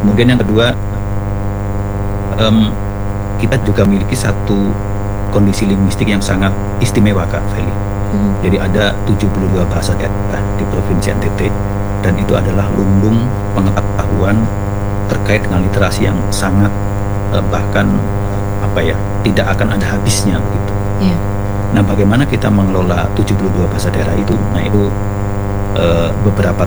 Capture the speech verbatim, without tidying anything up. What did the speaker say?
Kemudian yang kedua, um, kita juga memiliki satu kondisi linguistik yang sangat istimewa, Kak Feli. Mhm. Jadi ada tujuh puluh dua bahasa daerah di Provinsi N T T, dan itu adalah lumbung pengetahuan terkait dengan literasi yang sangat uh, bahkan uh, apa ya, tidak akan ada habisnya begitu. Iya. Nah, bagaimana kita mengelola tujuh puluh dua bahasa daerah itu? Nah, itu uh, beberapa